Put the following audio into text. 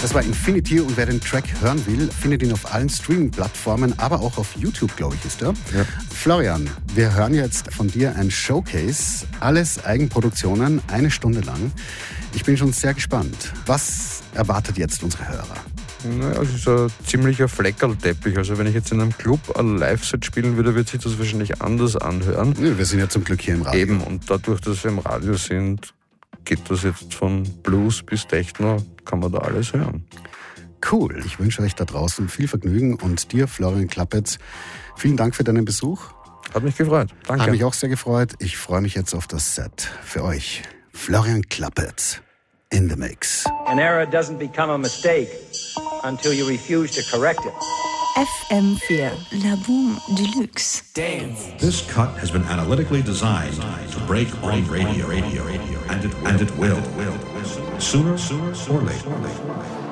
Das war Infinity und wer den Track hören will, findet ihn auf allen Streaming-Plattformen, aber auch auf YouTube, glaube ich, ist er. Ja. Florian, wir hören jetzt von dir ein Showcase, alles Eigenproduktionen, 1 Stunde lang. Ich bin schon sehr gespannt. Was erwartet jetzt unsere Hörer? Naja, es ist ein ziemlicher Fleckerlteppich. Also wenn ich jetzt in einem Club ein Live-Set spielen würde, wird sich das wahrscheinlich anders anhören. Ja, wir sind ja zum Glück hier im Radio. Eben, und dadurch, dass wir im Radio sind, geht das jetzt von Blues bis Techno, kann man da alles hören. Cool, ich wünsche euch da draußen viel Vergnügen und dir, Florian Klappetz, vielen Dank für deinen Besuch. Hat mich gefreut, danke. Hat mich auch sehr gefreut. Ich freue mich jetzt auf das Set. Für euch, Florian Klappetz in the mix. An error doesn't become a mistake until you refuse to correct it. FM4, La Boom Deluxe. Dance. This cut has been analytically designed to break on radio, and it will. Sooner or later.